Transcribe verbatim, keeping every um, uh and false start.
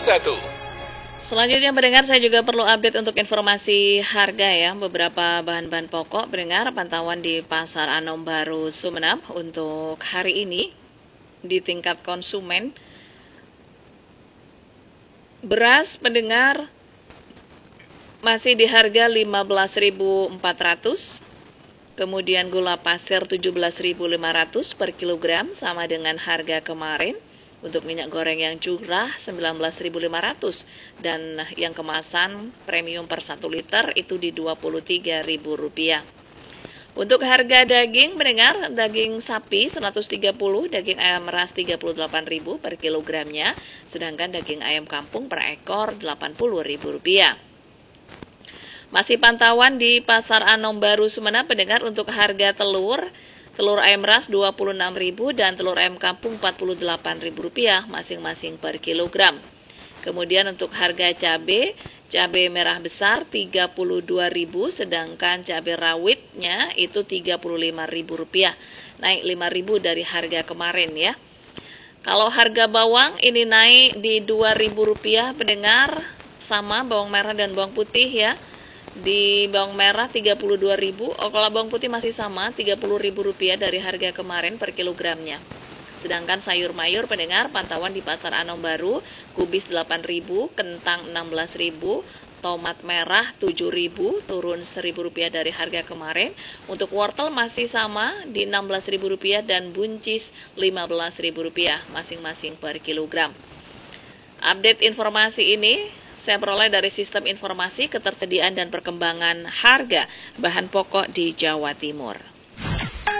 satu. Selanjutnya pendengar, saya juga perlu update untuk informasi harga ya. Beberapa bahan-bahan pokok pendengar pantauan di Pasar Anom Baru Sumeneb untuk hari ini di tingkat konsumen. Beras pendengar masih di harga lima belas ribu empat ratus. Kemudian gula pasir tujuh belas ribu lima ratus per kilogram sama dengan harga kemarin. Untuk minyak goreng yang curah sembilan belas ribu lima ratus dan yang kemasan premium per satu liter itu di dua puluh tiga ribu rupiah. Untuk harga daging mendengar daging sapi seratus tiga puluh, daging ayam ras tiga puluh delapan ribu per kilogramnya, sedangkan daging ayam kampung per ekor delapan puluh ribu rupiah. Masih pantauan di Pasar Anom Baru Sumeneb pendengar untuk harga telur. Telur ayam ras dua puluh enam ribu dan telur ayam kampung empat puluh delapan ribu rupiah masing-masing per kilogram. Kemudian untuk harga cabai, cabai merah besar tiga puluh dua ribu sedangkan cabai rawitnya itu tiga puluh lima ribu rupiah. Naik lima ribu dari harga kemarin ya. Kalau harga bawang ini naik di dua ribu rupiah pendengar, sama bawang merah dan bawang putih ya. Di bawang merah tiga puluh dua ribu, oh, kalau bawang putih masih sama tiga puluh ribu rupiah dari harga kemarin per kilogramnya. Sedangkan sayur mayur pendengar pantauan di Pasar Anom Baru, kubis delapan ribu, kentang enam belas ribu, tomat merah tujuh ribu, turun seribu rupiah dari harga kemarin. Untuk wortel masih sama di enam belas ribu rupiah dan buncis lima belas ribu rupiah masing-masing per kilogram. Update informasi ini saya peroleh dari Sistem Informasi Ketersediaan dan Perkembangan Harga Bahan Pokok di Jawa Timur.